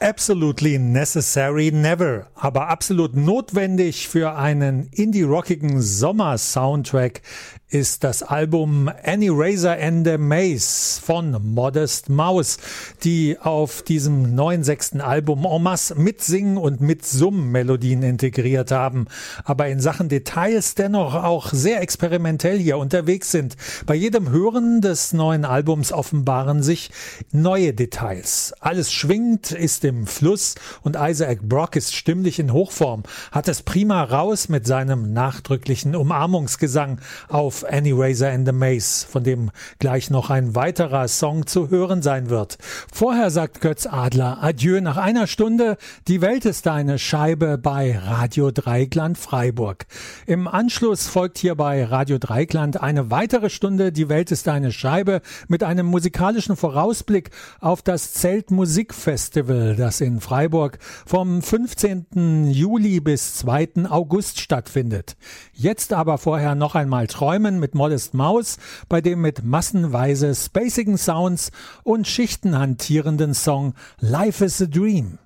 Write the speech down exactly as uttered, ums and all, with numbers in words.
Absolutely necessary never, aber absolut notwendig für einen indie-rockigen Sommer-Soundtrack ist das Album Annie Razor and the Maze von Modest Mouse, die auf diesem neuen sechsten Album en masse Mitsingen und Mitsummen-Melodien integriert haben, aber in Sachen Details dennoch auch sehr experimentell hier unterwegs sind. Bei jedem Hören des neuen Albums offenbaren sich neue Details. Alles schwingt, ist im Fluss und Isaac Brock ist stimmlich in Hochform, hat es prima raus mit seinem nachdrücklichen Umarmungsgesang auf Annie Razor and the Maze, von dem gleich noch ein weiterer Song zu hören sein wird. Vorher sagt Götz Adler Adieu nach einer Stunde. Die Welt ist eine Scheibe bei Radio Dreieckland Freiburg. Im Anschluss folgt hier bei Radio Dreieckland eine weitere Stunde Die Welt ist eine Scheibe mit einem musikalischen Vorausblick auf das Zeltmusikfestival, das in Freiburg vom fünfzehnten Juli bis zweiten August stattfindet. Jetzt aber vorher noch einmal Träumen mit Modest Mouse, bei dem mit massenweise spacigen Sounds und Schichten hantierenden Song Life is a Dream.